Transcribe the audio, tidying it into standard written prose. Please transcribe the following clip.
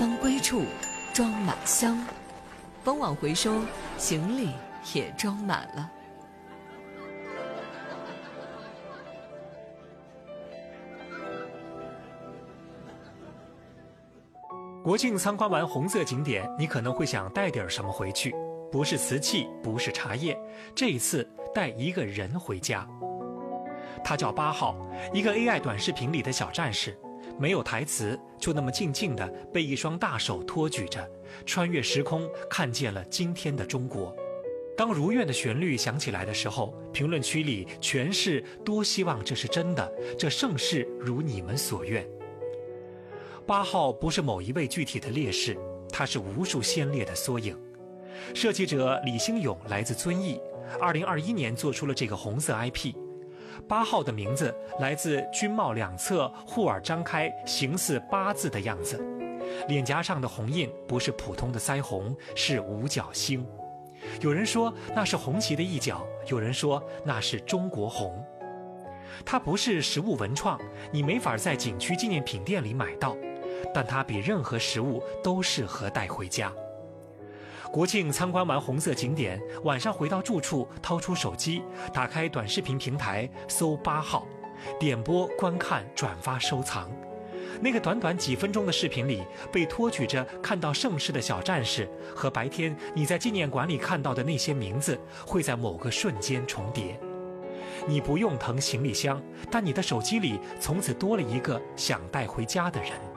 方归处，装满箱。风往回收，行李也装满了。 国庆参观完红色景点，你可能会想带点什么回去，不是瓷器，不是茶叶，这一次带一个人回家。他叫8号，一个 AI 短视频里的小战士，没有台词，就那么静静地被一双大手托举着，穿越时空，看见了今天的中国。当如愿的旋律响起来的时候，评论区里全是多希望这是真的，这盛世如你们所愿。8号不是某一位具体的烈士，他是无数先烈的缩影。设计者李兴勇来自遵义，2021年做出了这个红色 IP。8号的名字来自军帽两侧护耳张开，形似8字的样子。脸颊上的红印不是普通的腮红，是五角星。有人说那是红旗的一角，有人说那是中国红。它不是实物文创，你没法在景区纪念品店里买到，但它比任何实物都适合带回家。国庆参观完红色景点，晚上回到住处，掏出手机，打开短视频平台，搜8号，点播、观看、转发、收藏。那个短短几分钟的视频里，被托举着看到盛世的小战士，和白天你在纪念馆里看到的那些名字，会在某个瞬间重叠。你不用腾行李箱，但你的手机里从此多了一个想带回家的人。